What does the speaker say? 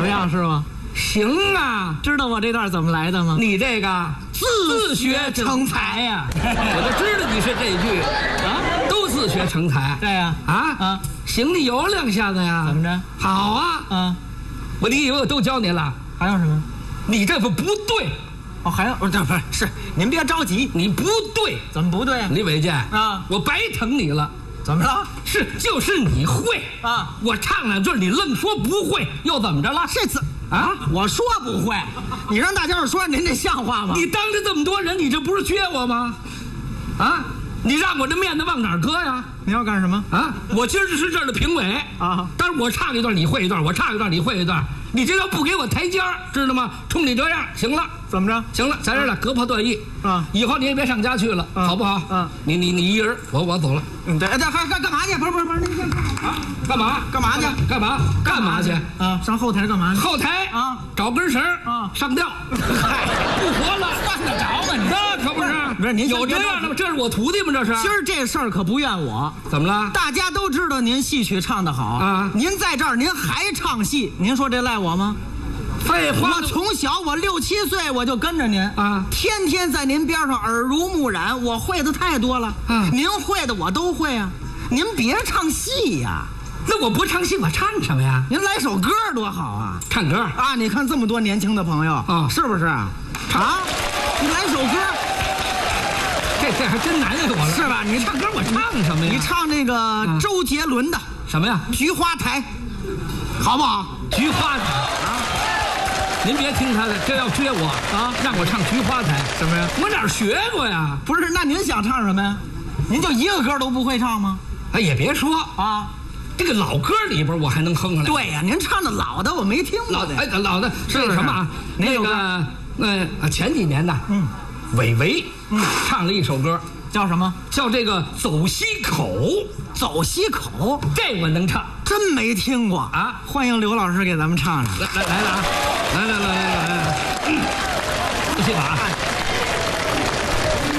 么样，师傅？ 行啊， 知道我这段怎么来的吗？ 你这个自学成才呀！我就知道你是这句啊，都自学成才。 对呀， 啊，行，你有两下子呀？ 怎么着？ 好啊，你以为我都教你了？ 还有什么？ 你这不对。 哦，还有不是，您别着急， 你不对， 怎么不对啊？ 李伟健啊， 我白疼你了。 怎么了？ 就是你会啊， 我唱两句，你愣说不会，又怎么着了？ 这次啊，我说不会，你让大家说，您这像话吗？ 你当着这么多人，你这不是撅我吗？啊，你让我这面子往哪儿搁呀？ 你要干什么啊？我今儿是这儿的评委啊， 但是我唱一段你会一段，我唱一段你会一段，你这要不给我台阶儿，知道吗？冲你这样，行了。 怎么着？ 行了，在这儿了，割破断义啊！ 以后你也别上家去了，好不好？ 嗯， 你一人，我走了。 对，还干嘛去？不是，您啊，干嘛去？干嘛去？ 啊，上后台干嘛去？ 后台啊， 找根绳啊， 上吊。嗨，不活了， 犯得着吗？你那可不是。 不是您有这样的吗？这是我徒弟吗？这是。 今儿这事儿可不怨我。 怎么了？ 大家都知道您戏曲唱得好啊， 您在这儿您还唱戏，您说这赖我吗？ 废话， 我从小我6、7岁我就跟着您啊， 天天在您边上耳濡目染，我会的太多了啊， 您会的我都会啊，您别唱戏呀。 那我不唱戏，我唱什么呀？ 您来首歌多好啊！ 唱歌啊！你看这么多年轻的朋友啊， 是不是啊？啊，你来首歌， 这还真难为我了， 是吧？你唱歌我唱什么呀？ 你唱那个周杰伦的什么呀？ 菊花台，好不好？ 菊花台啊！您别听他的，这要撅我啊，让我唱菊花台什么呀？ 我哪儿学过呀？ 不是，那您想唱什么呀？您就一个歌都不会唱吗？ 哎，也别说啊， 这个老歌里边我还能哼上来。 对呀，您唱的老的我没听过的。 老的是什么啊？那个前几年的，韦唯唱了一首歌， 叫什么？ 叫这个走西口。 走西口， 这我能唱， 真没听过啊！ 欢迎刘老师给咱们唱唱。 来了啊！来了，不信吧啊！